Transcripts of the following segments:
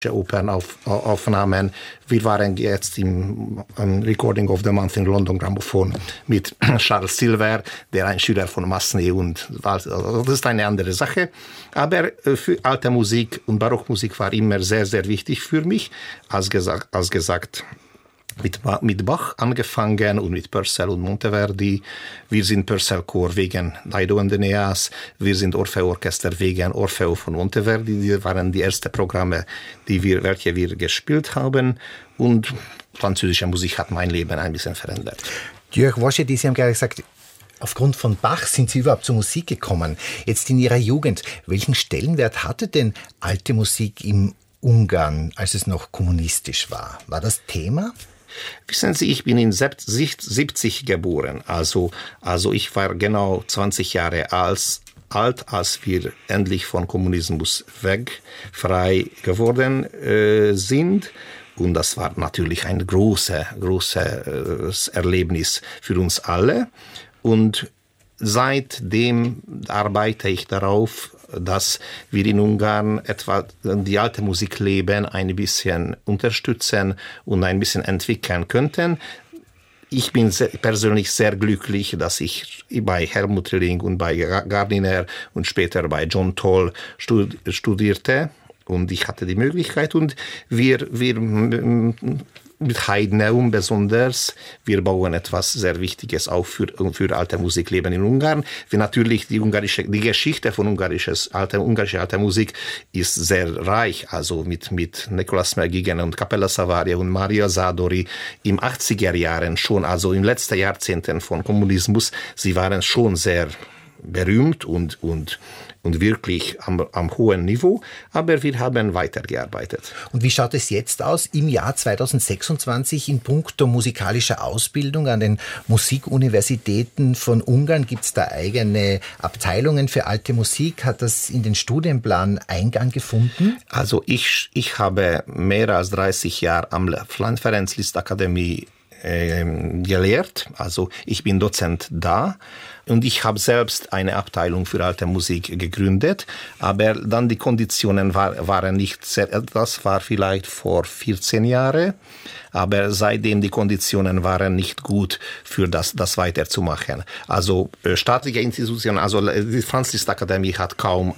Opernaufnahmen. Wir waren jetzt im Recording of the Month in London Grammophon mit Charles Silver, der ein Schüler von Massenet und das ist eine andere Sache. Aber für alte Musik und Barockmusik war immer sehr, sehr wichtig für mich. Als gesagt, mit Bach angefangen und mit Purcell und Monteverdi. Wir sind Purcell-Chor wegen Dido and Aeneas. Wir sind Orfeo-Orchester wegen Orfeo von Monteverdi. Die waren die ersten Programme, welche wir gespielt haben. Und französische Musik hat mein Leben ein bisschen verändert. Jörg Wojcicki, Sie haben gerade gesagt, aufgrund von Bach sind Sie überhaupt zur Musik gekommen. Jetzt in Ihrer Jugend, welchen Stellenwert hatte denn alte Musik im Ungarn, als es noch kommunistisch war? War das Thema? Wissen Sie, ich bin in 70 geboren, also ich war genau 20 Jahre alt, als wir endlich von Kommunismus frei geworden sind. Und das war natürlich ein großes Erlebnis für uns alle. Und seitdem arbeite ich darauf, dass wir in Ungarn etwa die alte Musikleben ein bisschen unterstützen und ein bisschen entwickeln könnten. Ich bin persönlich sehr glücklich, dass ich bei Helmut Rilling und bei Gardiner und später bei John Toll studierte. Und ich hatte die Möglichkeit und wir mit Haydn besonders, wir bauen etwas sehr Wichtiges auf für alte Musikleben in Ungarn. Wie natürlich die Geschichte von ungarischer alte Musik ist sehr reich, also mit Nikolaus Mergigen und Kapella Savaria und Maria Zadori im 80er Jahren schon, also in letzten Jahrzehnten von Kommunismus, sie waren schon sehr berühmt und wirklich am hohen Niveau, aber wir haben weitergearbeitet. Und wie schaut es jetzt aus im Jahr 2026 in puncto musikalischer Ausbildung an den Musikuniversitäten von Ungarn? Gibt es da eigene Abteilungen für alte Musik? Hat das in den Studienplan Eingang gefunden? Also ich habe mehr als 30 Jahre am Ferenc Liszt Akademie gelehrt, also ich bin Dozent da und ich habe selbst eine Abteilung für alte Musik gegründet, aber dann die Konditionen waren nicht sehr, das war vielleicht vor 14 Jahren, aber seitdem die Konditionen waren nicht gut für das weiterzumachen. Also staatliche Institutionen, also die Franz Liszt Akademie hat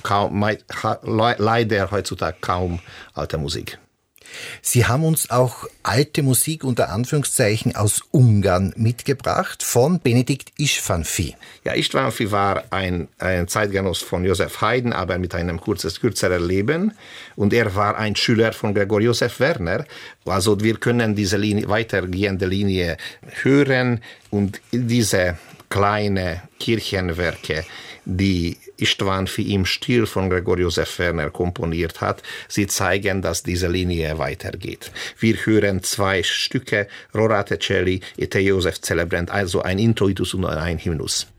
leider heutzutage kaum alte Musik. Sie haben uns auch alte Musik unter Anführungszeichen aus Ungarn mitgebracht von Benedikt Istvánffy. Ja, Istvánffy war ein Zeitgenoss von Joseph Haydn, aber mit einem kürzeren Leben. Und er war ein Schüler von Gregor Joseph Werner. Also wir können diese weitergehende Linie hören und diese kleine Kirchenwerke, die Istvánffy im Stil von Gregor Joseph Werner komponiert hat, sie zeigen, dass diese Linie weitergeht. Wir hören 2 Stücke, Rorate Caeli et Joseph Celebrant, also ein Introitus und ein Hymnus.